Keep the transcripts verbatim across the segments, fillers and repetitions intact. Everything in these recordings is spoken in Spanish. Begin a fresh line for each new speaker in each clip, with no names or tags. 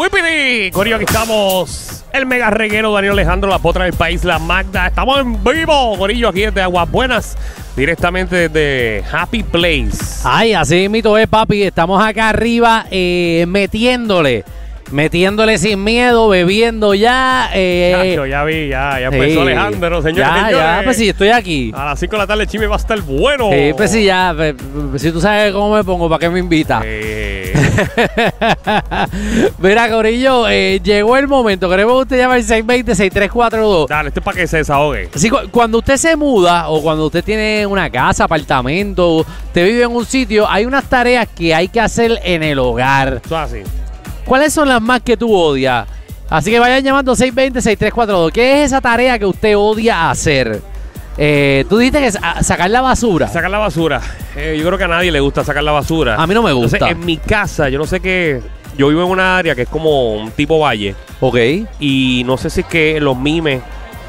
Whippity. Corillo, aquí estamos. El mega reguero Daniel Alejandro, la potra del país, la Magda. Estamos en vivo, Corillo, aquí desde Aguas Buenas, directamente desde Happy Place.
Ay, así mito es, papi. Estamos acá arriba eh, metiéndole. Metiéndole sin miedo, bebiendo ya. Eh,
Chacho, ya vi, ya, ya empezó
sí,
Alejandro, señores.
Ya,
señores.
ya, pues sí, estoy aquí.
A las cinco de la tarde el chisme va a estar bueno.
Sí, pues sí, ya. Pues, si tú sabes cómo me pongo, ¿para qué me invitas?
Eh,
Mira, Corillo, eh, llegó el momento. Queremos que usted llame al seis dos cero, seis tres cuatro dos.
dale, esto es para que se desahogue.
Sí, cu cuando usted se muda o cuando usted tiene una casa, apartamento, usted vive en un sitio, hay unas tareas que hay que hacer en el hogar.
Eso es así.
¿Cuáles son las más que tú odias? Así que vayan llamando seis dos cero, seis tres cuatro dos. ¿Qué es esa tarea que usted odia hacer? Eh, tú dijiste que es a- sacar la basura.
Sacar la basura. Eh, yo creo que a nadie le gusta sacar la basura.
A mí no me gusta.
Entonces, en mi casa, yo no sé qué. Yo vivo en una área que es como un tipo valle.
Ok.
Y no sé si es que los mimes.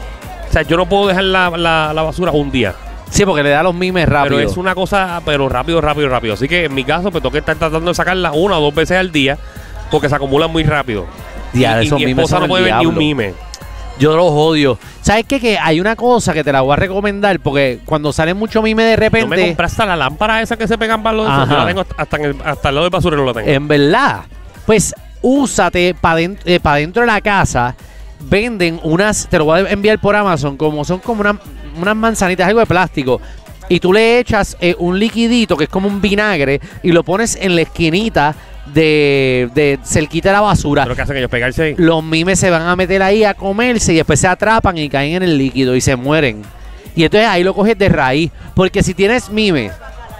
O sea, yo no puedo dejar la, la, la basura un día.
Sí, porque le da los mimes rápido.
Pero es una cosa, pero rápido, rápido, rápido. Así que en mi caso, pues tengo que estar tratando de sacarla una o dos veces al día. Porque se acumulan muy rápido.
Día,
y, y
esos
mi
mimes
esposa
son
no
el
puede ver ni un
diablo.
mime.
Yo los odio. ¿Sabes qué? Que hay una cosa que te la voy a recomendar porque cuando salen muchos mimes de
¿No me
repente,
compraste la lámpara esa que se pegan para los de esos? Yo
Ajá.
la tengo hasta, en el, hasta el lado del basurero lo tengo.
en verdad, pues úsate para dentro, eh, pa dentro de la casa. Venden unas, te lo voy a enviar por Amazon, como son como una- unas manzanitas, algo de plástico. Y tú le echas eh, un liquidito que es como un vinagre y lo pones en la esquinita de, de cerquita de la basura.
Pero que hacen ellos pegarse ahí.
Los mimes se van a meter ahí a comerse y después se atrapan y caen en el líquido y se mueren. Y entonces ahí lo coges de raíz. Porque si tienes mimes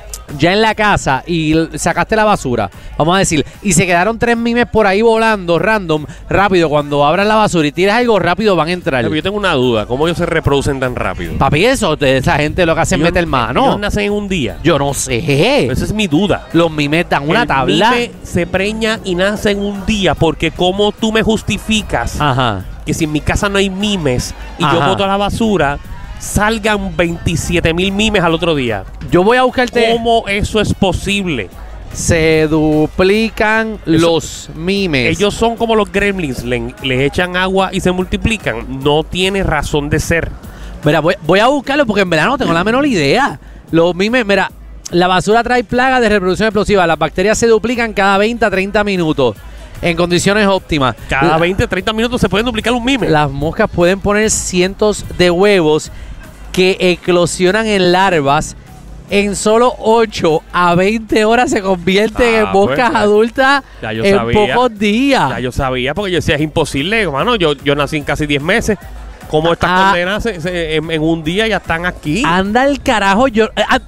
ya en la casa y l- sacaste la basura, vamos a decir, y se quedaron tres mimes por ahí volando random, rápido, cuando abras la basura y tiras algo rápido van a entrar.
Pero yo tengo una duda. ¿Cómo ellos se reproducen tan rápido?
Papi, eso, de esa gente lo que hace es
Ellos-
meter mano.
Ellos nacen en un día.
Yo no sé.
Esa es mi duda.
Los mimes dan una
El
tabla.
mime se preña y nace en un día. Porque ¿cómo tú me justificas
Ajá.
que si en mi casa no hay mimes y yo
Ajá.
boto a la basura, salgan veintisiete mil mimes al otro día?
Yo voy a buscarte.
¿Cómo eso es posible?
Se duplican los mimes.
Ellos son como los gremlins, le- les echan agua y se multiplican. No tiene razón de ser.
Mira, voy, voy a buscarlo porque en verdad no tengo la menor idea. Los mimes, mira, la basura trae plagas de reproducción explosiva. Las bacterias se duplican cada veinte a treinta minutos en condiciones óptimas.
Cada
La-
veinte, treinta minutos se pueden duplicar un mime.
Las moscas pueden poner cientos de huevos que eclosionan en larvas. En solo ocho a veinte horas se convierten
Ah,
en moscas
pues, ya-
adultas
ya yo
en
sabía.
pocos días.
Ya yo sabía, porque yo decía, es imposible, hermano. Yo, yo nací en casi diez meses. ¿Cómo estas
Ah.
condenas se- se- en, en un día ya están aquí?
Anda el carajo, yo. eh, ah,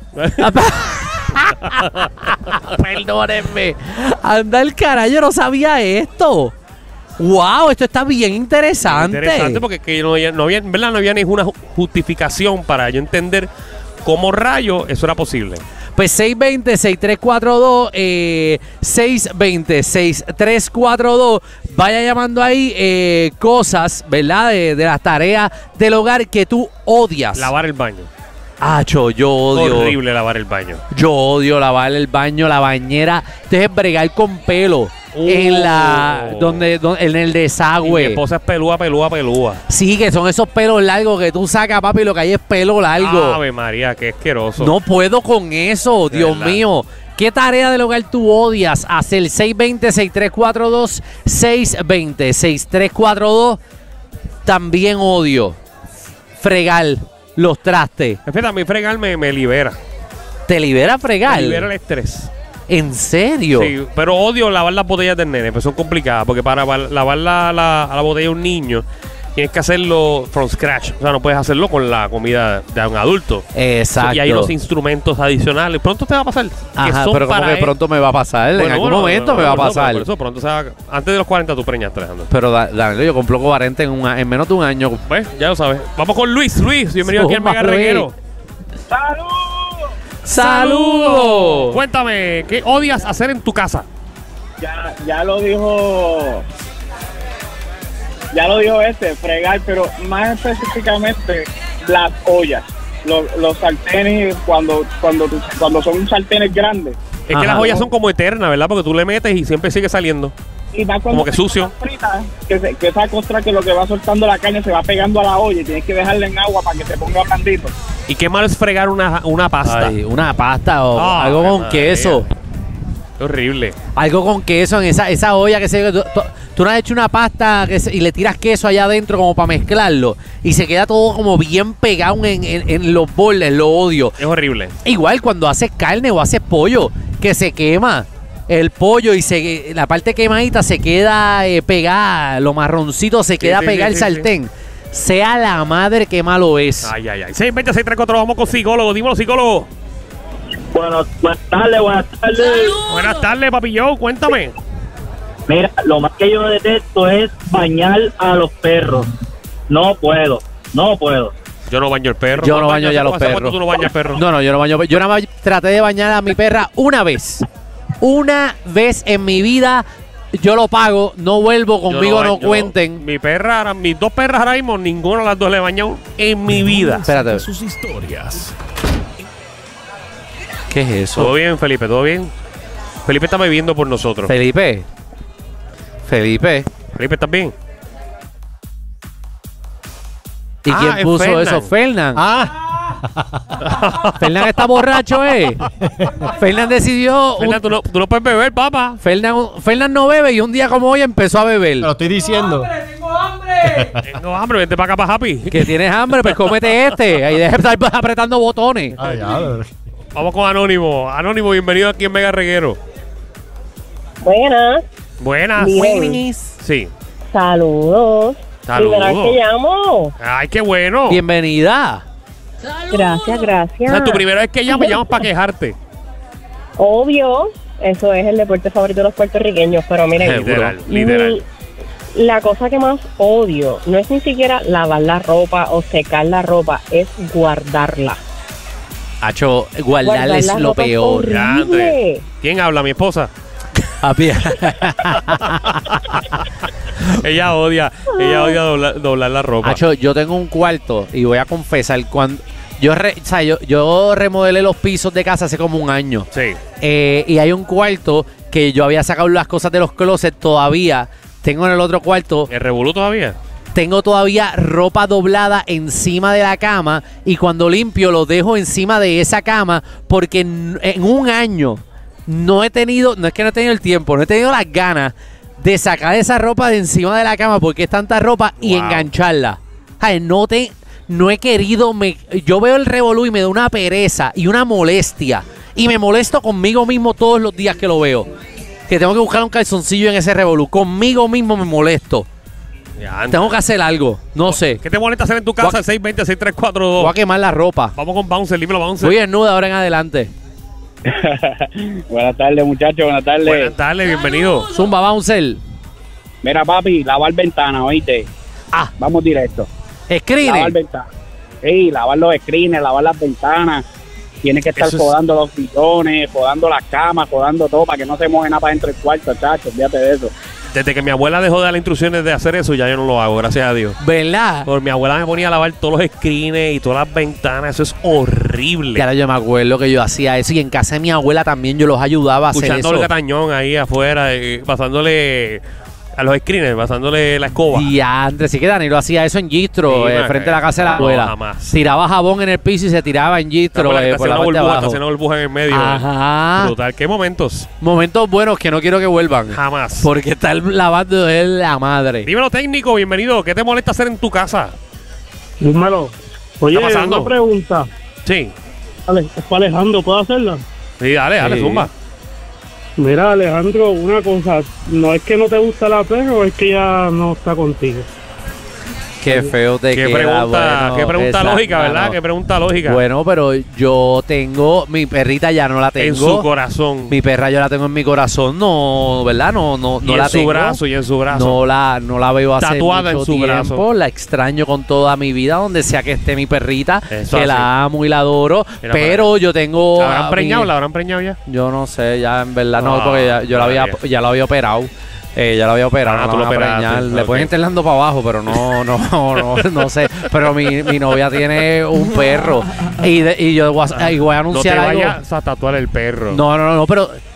ah, Perdónenme. Anda el carajo, yo no sabía esto. Wow, esto está bien interesante.
Interesante, porque que no había, no había, en verdad, no había ninguna ju- justificación para yo entender cómo rayo eso era posible.
Pues seis dos cero, seis tres cuatro dos, eh, seis dos cero, seis tres cuatro dos. Vaya llamando ahí eh, cosas, ¿verdad? De, de las tareas del hogar que tú odias.
Lavar el baño.
Acho, yo odio.
Horrible lavar el baño.
Yo odio lavar el baño, la bañera. Entonces bregar con pelo.
Oh.
En la. Donde, donde- en el
Y mi
desagüe.
esposa es pelúa, pelúa, pelúa.
Sí, que son esos pelos largos que tú sacas, papi, y lo que hay es pelo largo.
Ave María, qué asqueroso.
No puedo con eso,
De
Dios
verdad.
mío. ¿Qué tarea del hogar tú odias? Hacer seis dos cero, seis tres cuatro dos, seis dos cero, seis tres cuatro dos. También odio fregar los trastes.
Espera, a mí fregar me, me libera.
¿Te libera fregar?
Me libera el estrés.
¿En serio?
Sí, pero odio lavar las botellas del nene, pues son complicadas, porque para va- lavar la, la, a la botella de un niño tienes que hacerlo from scratch. O sea, no puedes hacerlo con la comida de un adulto.
Exacto.
Y hay unos instrumentos adicionales. Pronto te va a pasar. que
Ajá,
son
pero como
para
que
él.
pronto me va a pasar.
Bueno,
en algún
bueno,
momento me
bueno,
va a
bueno,
pasar.
Por eso pronto se va, antes de los cuarenta tú preñaste, Alejandro.
Pero da- Danilo, yo cumplo cuarenta en, un a- en menos de un año.
Pues, ya lo sabes. Vamos con Luis. Luis, bienvenido aquí al
Zumba,
Mega
Luis.
Reguero.
¡Saludos!
Cuéntame, ¿qué odias hacer en tu casa?
Ya, ya lo dijo, ya lo dijo este, fregar, pero más específicamente las ollas, los, los sartenes cuando, cuando, tú- cuando son sartenes grandes.
Es
Ajá.
que las ollas son como eternas, ¿verdad? Porque tú le metes y siempre sigue saliendo.
y va
Como que sucio.
frita, que, se, que esa costra que lo que va soltando la carne se va pegando a la olla y tienes que dejarla en agua para que se ponga blandito.
¿Y qué malo es fregar una, una pasta?
Ay, una pasta o
Ah,
algo con
madre
queso.
mía. Qué horrible.
Algo con queso en esa, esa olla que se... Tú, tú- tú no has hecho una pasta que se- y le tiras queso allá adentro como para mezclarlo y se queda todo como bien pegado en, en- en los bordes, lo odio.
Es horrible.
Igual cuando haces carne o haces pollo, que se quema el pollo y se la parte quemadita se queda eh, pegada, lo marroncito se queda
sí,
pegado
sí,
el
sí,
sartén. Sea la madre que malo es.
Ay, ay, ay. seis veinte, seis treinta y cuatro, vamos con psicólogo. Dímelo, psicólogo.
Bueno, buenas tardes, buenas tardes.
Buenas tardes, papi Joe. Cuéntame.
Mira, lo más que yo detesto es bañar a los perros. No puedo, no puedo.
Yo no baño el perro.
Yo no
¿Cuánto
baño
hace-
ya los
hace cuánto
perros.
tú no bañas el perro?
No, no, yo no baño. Yo nada más traté de bañar a mi perra una vez. Una vez en mi vida. Yo lo pago, no vuelvo,
Yo
conmigo no,
baño.
cuenten.
Mi perra, ahora- mis dos perras ahora mismo, ninguna de las dos le he bañado en mi vida.
Espérate,
Sus historias.
¿qué es
¿Todo
eso?
bien, Felipe? ¿Todo bien? Felipe está bebiendo por nosotros.
Felipe. Felipe.
Felipe, ¿estás bien?
¿Y
Ah,
quién
es
puso
Fernan.
eso? Fernan.
Ah,
Fernan está borracho, ¿eh? Fernan decidió. un-
Fernan, tú no, tú no puedes beber, papá.
Fernan, Fernan no bebe y un día como hoy empezó a beber.
te lo estoy diciendo.
Tengo hambre, vente para acá, para Happy.
Que tienes hambre, pues cómete este. Ahí deja de estar apretando botones.
Ay, ya,
Vamos con Anónimo. Anónimo, bienvenido aquí en Mega Reguero.
Buenas,
Buenas.
Miren.
Sí.
saludos. Primera vez
Saludos.
que llamo.
Ay, qué bueno.
Bienvenida.
Gracias,
O
gracias.
sea, tu primera vez que llamas, llamas para quejarte.
Obvio, eso es el deporte favorito de los puertorriqueños, pero miren,
Literal, literal.
mi- la cosa que más odio no es ni siquiera lavar la ropa o secar la ropa, es guardarla.
Hacho, guardar
Guardar
es
la
lo
ropa es
peor.
horrible.
Ya, Andrés. ¿Quién habla? Mi esposa.
Papi.
Ella odia, ella odia doblar, doblar la ropa.
Hacho, yo tengo un cuarto y voy a confesar, cuando yo, re- o sea, yo, yo remodelé los pisos de casa hace como un año.
Sí.
Eh, y hay un cuarto que yo había sacado las cosas de los closets todavía. Tengo en el otro cuarto,
¿El revolú todavía?
tengo todavía ropa doblada encima de la cama y cuando limpio lo dejo encima de esa cama porque en, en un año no he tenido, no es que no he tenido el tiempo, no he tenido las ganas de sacar esa ropa de encima de la cama porque es tanta ropa y
Wow.
engancharla. Ay, no te, no he querido, me, yo veo el revolú y me da una pereza y una molestia y me molesto conmigo mismo todos los días que lo veo. Que tengo que buscar un calzoncillo en ese revolú. Conmigo mismo me molesto.
Ya, Andrés.
Tengo que hacer algo. No sé.
¿Qué te molesta hacer en tu casa?
Guau.
seis veinte, seis tres cuatro
Voy a
dos.
quemar la ropa.
Vamos con Bouncer, dímelo, Bouncer.
Voy desnuda ahora en adelante.
Buenas tardes, muchachos, buenas tardes.
Buenas tardes, bienvenido.
Zumba, bouncer.
Mira, papi, lavar ventanas, oíste.
Ah,
Vamos directo. Lavar
screen.
ventanas. Sí, lavar los screens, lavar las ventanas. Tienes que estar
Eso es-
podando los sillones, podando las camas, podando todo para que no se moje nada para dentro del cuarto, chacho. Olvídate de eso.
Desde que mi abuela dejó de dar las instrucciones de hacer eso, ya yo no lo hago, gracias a Dios.
¿Verdad?
Por mi abuela me ponía a lavar todos los screens y todas las ventanas. Eso es horrible.
Y ahora yo me acuerdo que yo hacía eso y en casa de mi abuela también yo los ayudaba a hacer
Escuchando
eso.
el gatañón ahí afuera, eh, pasándole a los screens, pasándole la escoba.
Y antes, sí que Danilo hacía eso en Gistro,
Sí,
eh,
man,
frente a la casa de la
no,
abuela.
jamás.
Tiraba jabón en el piso y se tiraba en Gistro
Recuerda que
eh,
está
por la
haciendo
parte de
burbuja, está
abajo.
haciendo burbuja en el medio.
Ajá.
Brutal. ¿Qué momentos?
Momentos buenos que no quiero que vuelvan.
Jamás.
Porque estar lavando es la madre.
Dímelo, técnico, bienvenido. ¿Qué te molesta hacer en tu casa?
Dímelo. Oye,
¿Qué está pasando?
una pregunta.
Sí.
Ale, es para Alejandro, ¿puedo hacerla?
Sí, dale, dale,
Sí.
zumba.
Mira, Alejandro, una cosa. No es que no te gusta la perra o es que ya no está contigo.
Qué feo te
Qué
queda,
pregunta,
bueno,
qué pregunta
esa-
lógica,
no,
¿verdad?
no.
Qué pregunta lógica.
Bueno, pero yo tengo, mi perrita ya no la tengo.
en su corazón.
Mi perra yo la tengo en mi corazón, no, ¿verdad? No, no,
y
no
en
la
su
tengo.
brazo, y en su brazo.
No la, no la veo hace
Tatuada en
mucho
su
tiempo.
brazo.
La extraño con toda mi vida, donde sea que esté mi perrita,
Eso
que
así.
la amo y la adoro.
Mira,
pero yo tengo.
¿La habrán
a
preñado?
mi-
¿La habrán preñado ya?
Yo no sé, ya en verdad no,
Ah,
porque ya, yo la había,
María.
ya la había operado. Eh, ya la había operado,
Ah,
no
tú
la
lo
van a
operaste,
preñar. Le
ok.
pueden estar dando para abajo, pero no, no, no, no sé. Pero mi, mi novia tiene un perro. Y, de- y yo voy a, y voy a
No te
anunciar algo.
vayas a tatuar el perro.
No, no, no, no, pero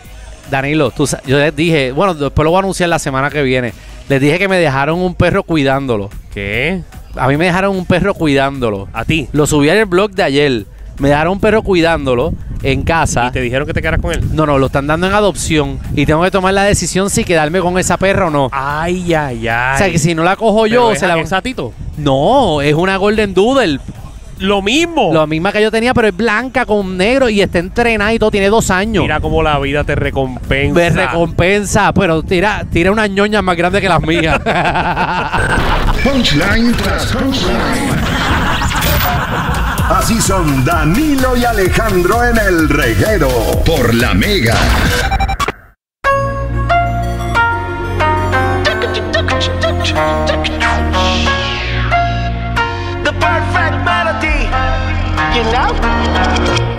Danilo, tú, sa- yo les dije, bueno, después lo voy a anunciar la semana que viene. Les dije que me dejaron un perro cuidándolo.
¿Qué?
A mí me dejaron un perro cuidándolo.
¿A ti?
Lo subí en el blog de ayer. Me dejaron un perro cuidándolo en casa.
¿Y te dijeron que te quedaras con él?
No, no, lo están dando en adopción. Y tengo que tomar la decisión si quedarme con esa perra o no.
Ay, ay, ay.
O sea, que si no la cojo
Pero
yo,
es,
se la...
¿es Satito?
No, es una Golden Doodle.
Lo mismo.
La misma que yo tenía, pero es blanca con negro y está entrenada y todo. Tiene dos años.
Mira cómo la vida te recompensa.
Me recompensa, pero tira, tira unas ñoñas más grandes que las mías.
Punchline tras punchline. Así son Danilo y Alejandro en el reguero por La Mega.